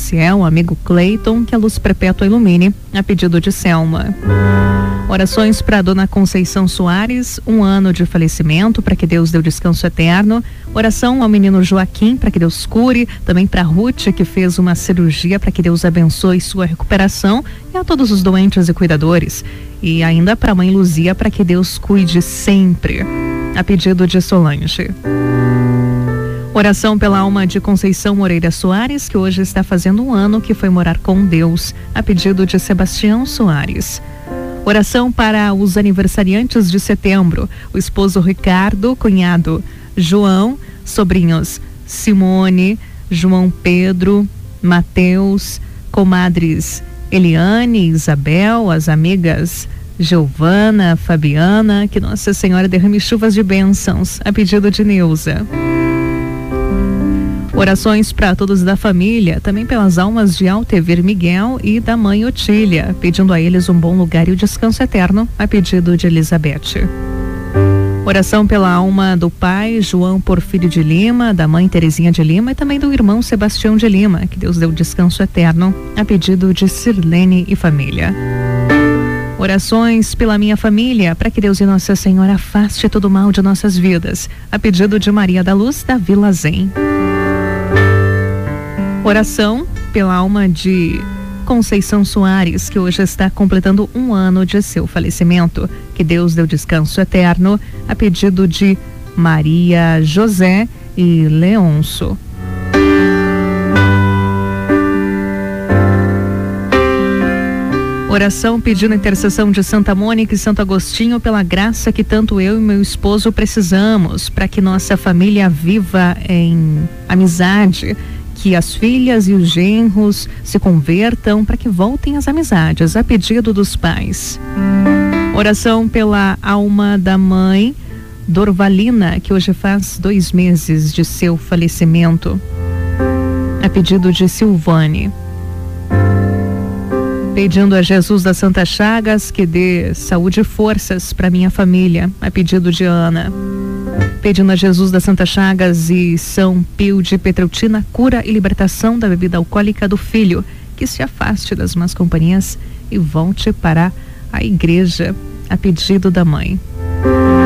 Ciel, amigo Cleiton, que a luz perpétua ilumine, a pedido de Selma. Orações para Dona Conceição Soares, 1 ano de falecimento, para que Deus dê o descanso eterno. Oração ao menino Joaquim, para que Deus cure. Também para Ruth, que fez uma cirurgia, para que Deus abençoe sua recuperação. E a todos os doentes e cuidadores. E ainda para a mãe Luzia, para que Deus cuide sempre, a pedido de Solange. Oração pela alma de Conceição Moreira Soares, que hoje está fazendo 1 ano que foi morar com Deus, a pedido de Sebastião Soares. Oração para os aniversariantes de setembro, o esposo Ricardo, cunhado João, sobrinhos Simone, João Pedro, Mateus, comadres Eliane, Isabel, as amigas Giovana, Fabiana, que Nossa Senhora derrame chuvas de bênçãos, a pedido de Neuza. Orações para todos da família, também pelas almas de Altevir Miguel e da mãe Otília, pedindo a eles um bom lugar e o descanso eterno, a pedido de Elizabeth. Oração pela alma do pai João Porfírio de Lima, da mãe Terezinha de Lima e também do irmão Sebastião de Lima, que Deus dê o descanso eterno, a pedido de Sirlene e família. Orações pela minha família, para que Deus e Nossa Senhora afaste todo o mal de nossas vidas, a pedido de Maria da Luz, da Vila Zen. Oração pela alma de Conceição Soares, que hoje está completando 1 ano de seu falecimento. Que Deus dê o descanso eterno, a pedido de Maria José e Leonço. Oração pedindo a intercessão de Santa Mônica e Santo Agostinho pela graça que tanto eu e meu esposo precisamos, para que nossa família viva em amizade, que as filhas e os genros se convertam, para que voltem às amizades, a pedido dos pais. Oração pela alma da mãe Dorvalina, que hoje faz 2 meses de seu falecimento, a pedido de Silvane. Pedindo a Jesus das Santas Chagas que dê saúde e forças para minha família, a pedido de Ana. Pedindo a Jesus das Santas Chagas e São Pio de Petreutina cura e libertação da bebida alcoólica do filho, que se afaste das más companhias e volte para a igreja, a pedido da mãe.